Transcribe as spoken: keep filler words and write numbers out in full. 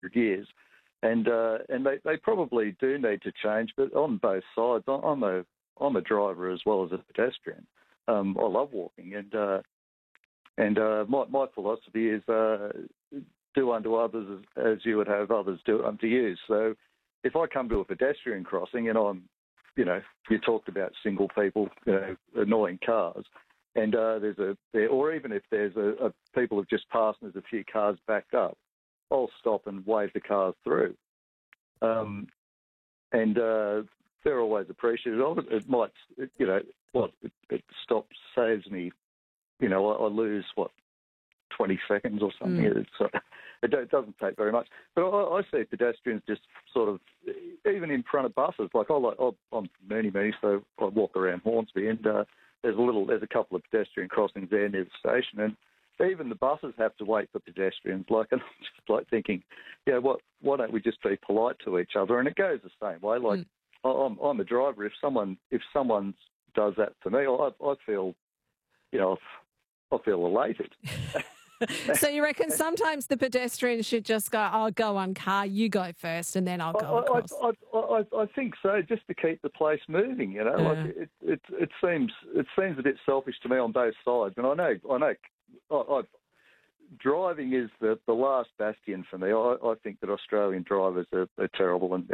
hundred years. And uh, and they, they probably do need to change, but on both sides, I'm a I'm a driver as well as a pedestrian. Um, I love walking, and uh, and uh, my my philosophy is uh, do unto others as, as you would have others do unto you. So if I come to a pedestrian crossing and I'm, you know, you talked about single people, you know, annoying cars, and uh, there's a there, or even if there's a, a people have just passed and there's a few cars backed up, I'll stop and wave the cars through. Um, and uh, they're always appreciative of it. It might, it, you know, what it, it stops, saves me, you know, I, I lose, what, twenty seconds or something. Mm. It's, uh, it, it doesn't take very much. But I, I see pedestrians just sort of, even in front of buses, like I like, I'm from Mooney Mooney, so I walk around Hornsby, and uh, there's a little, there's a couple of pedestrian crossings there near the station, and even the buses have to wait for pedestrians. Like, and I'm just like thinking, yeah, what? Why don't we just be polite to each other? And it goes the same way. Like, mm. I'm, I'm a driver. If someone, if someone does that to me, I, I feel, you know, I feel elated. So you reckon sometimes the pedestrians should just go, "I'll go on car, you go first, and then I'll go I, across." I, I, I, I think so, just to keep the place moving. You know, Yeah. like it, it, it seems, it seems a bit selfish to me on both sides. And I know, I know. I, I, driving is the, the last bastion for me. I, I think that Australian drivers are, are terrible, and